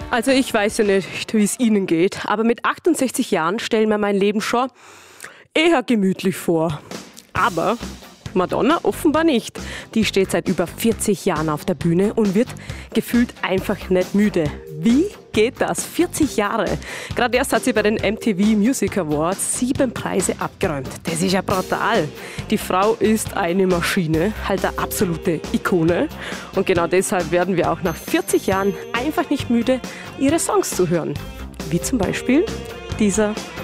Also ich weiß ja nicht, wie es Ihnen geht, aber mit 68 Jahren stellen wir mein Leben schon eher gemütlich vor. Aber Madonna offenbar nicht. Die steht seit über 40 Jahren auf der Bühne und wird gefühlt einfach nicht müde. Wie geht das? 40 Jahre. Gerade erst hat sie bei den MTV Music Awards 7 Preise abgeräumt. Das ist ja brutal. Die Frau ist eine Maschine, halt eine absolute Ikone. Und genau deshalb werden wir auch nach 40 Jahren einfach nicht müde, ihre Songs zu hören. Wie zum Beispiel dieser